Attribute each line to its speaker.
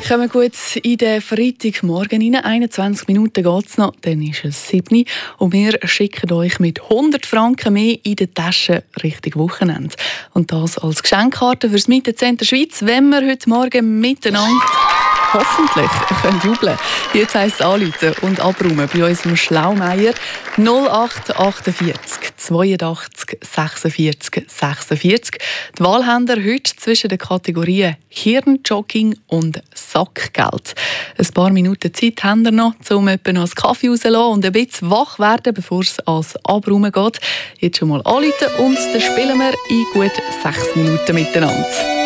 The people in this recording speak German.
Speaker 1: kommen gut in den Freitagmorgen rein. 21 Minuten geht es noch, dann ist es 7 und wir schicken euch mit 100 Franken mehr in der Tasche Richtung Wochenende. Und das als Geschenkkarte fürs Mittenzentrum Schweiz, wenn wir heute Morgen miteinander hoffentlich können jubeln. Jetzt heisst es anrufen und abräumen bei unserem Schlaumeier 0848 82 46 46. Die Wahl haben wir heute zwischen den Kategorien Hirnjogging und Sackgeld. Ein paar Minuten Zeit haben wir noch, um etwa noch einen Kaffee rauszulassen und ein bisschen wach werden, bevor es ans Abräumen geht. Jetzt schon mal anrufen und dann spielen wir in gut 6 Minuten miteinander.